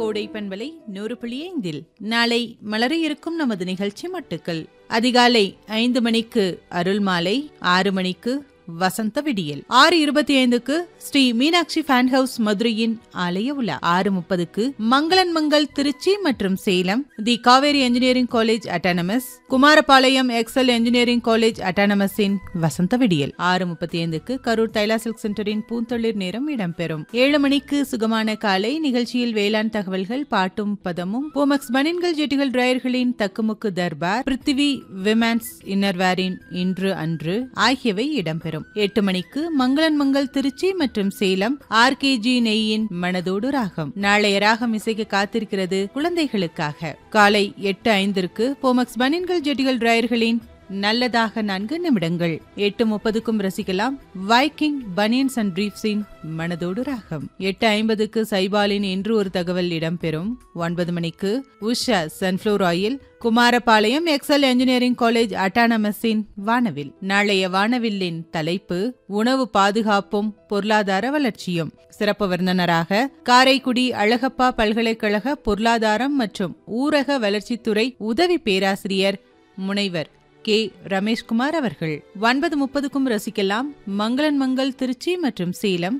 கோடை பண்பலை 100.5 நாளை மலர இருக்கும் நமது நிகழ்ச்சி மட்டுக்கள். அதிகாலை 5 மணிக்கு அருள் மாலை, 6 மணிக்கு வசந்த விடியல், 6:25க்கு ஸ்ரீ மீனாட்சி ஃபேன் ஹவுஸ் மதுரையின் ஆலய உலா, 6:30க்கு மங்களன் மங்கள் திருச்சி மற்றும் சேலம் தி Kaveri engineering college autonomous, Kumarapalayam XL engineering college அட்டானமஸின் வசந்த விடியல், 6:35க்கு கரூர் தைலா சில்க் சென்டரின் பூந்தளிர் நேரம் இடம்பெறும். 7 மணிக்கு சுகமான காலை நிகழ்ச்சியில் வேளாண் தகவல்கள், பாட்டும் பதமும், போமக்ஸ் பனின்கள் ஜெட்டிகள் டிரையர்களின் தக்குமுக்கு தர்பார், பிருத்திவி விமென்ஸ் இன்னர்வேரின் இன்று அன்று ஆகியவை இடம்பெறும். 8 மணிக்கு மங்களன் மங்கள் திருச்சி மற்றும் சேலம் ஆர்கேஜி நெய்யின் மனதோடு ராகம். நாளைய ராகம் இசைக்கு காத்திருக்கிறது குழந்தைகளுக்காக. காலை 8:05ற்கு போமக்ஸ் பனின்கள் ஜெட்டிகள் டிரையர்களின் நல்லதாக 4 நிமிடங்கள். 8:30க்கும் ரசிக்கலாம் வைக்கிங் பனியன்ஸ் அண்ட் பிரீஃப்ஸின் மனதோடு ராகம். 8:50க்கு சைபாலின் இன்று ஒரு தகவல் இடம்பெறும். 9 மணிக்கு Usha sunflower oil, Kumarapalayam XL engineering college அட்டானமஸின் வானவில். நாளைய வானவில்லின் தலைப்பு உணவு பாதுகாப்பும் பொருளாதார வளர்ச்சியும். சிறப்பு விருந்தினராக காரைக்குடி அழகப்பா பல்கலைக்கழக பொருளாதாரம் மற்றும் ஊரக வளர்ச்சித்துறை உதவி பேராசிரியர் முனைவர் கே ரமேஷ்குமார் அவர்கள். 9:30க்கும் ரசிக்கலாம் மங்களன் மங்கள் திருச்சி மற்றும் சேலம்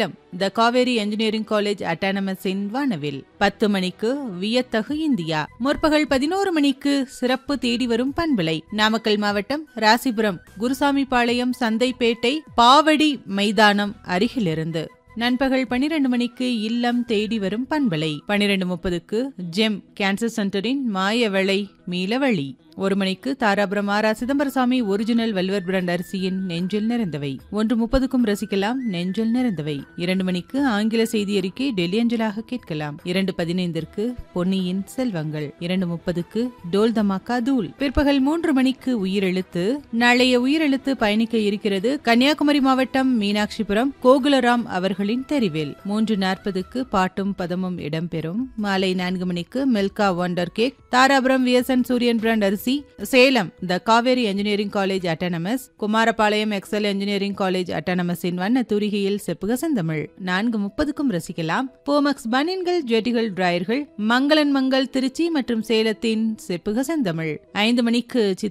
த காவேரி என்ஜினியரிங் காலேஜ் அட்டானமஸின் வானவில். 10 மணிக்கு வியத்தகு இந்தியா. முற்பகல் 11 மணிக்கு சிறப்பு தேடி வரும் பண்பலை. நாமக்கல் மாவட்டம் ராசிபுரம் குருசாமிபாளையம் சந்தைப்பேட்டை பாவடி மைதானம் அருகிலிருந்து. நண்பகல் 12 மணிக்கு இல்லம் தேடி வரும் பண்பலை. 12:30க்கு ஜெம் கேன்சர் சென்டரின் மாயவளை மீளவழி. 1 மணிக்கு தாராபுரம் ஆரா சிதம்பரசாமி ஒரிஜினல் வெல்வர் பிராண்ட் அரிசியின் நெஞ்சில் நிறைந்தவை. 1:30க்கும் ரசிக்கலாம் நெஞ்சில் நிறைந்தவை. 2 மணிக்கு ஆங்கில செய்தி அறிக்கை டெல்லி அஞ்சலாக கேட்கலாம். 2:15ற்கு பொன்னியின் செல்வங்கள். 2:30க்கு டோல் தமாக்கா தூள். பிற்பகல் 3 மணிக்கு உயிரெழுத்து. நாளைய உயிரெழுத்து பயணிக்க இருக்கிறது கன்னியாகுமரி மாவட்டம் மீனாட்சிபுரம் கோகுலராம் அவர்களின் தெரிவில். 3:40க்கு பாட்டும் பதமும் இடம்பெறும். மாலை 4 மணிக்கு Milkha wonder cake, Dharapuram VSN சூரியன் பிராண்ட் அரிசி, சேலம் த Kaveri engineering college autonomous, Kumarapalayam XL engineering college அட்டானமஸின் வண்ண தூரிகையில் செப்புக செந்தமிழ். 4:30க்கும் ரசிக்கலாம் போமக்ஸ் பனின்கள் ஜெட்டிகள் டிரையர்கள், மங்களன் மங்கள் திருச்சி மற்றும் சேலத்தின் செப்புக செந்தமிழ். 5 மணிக்கு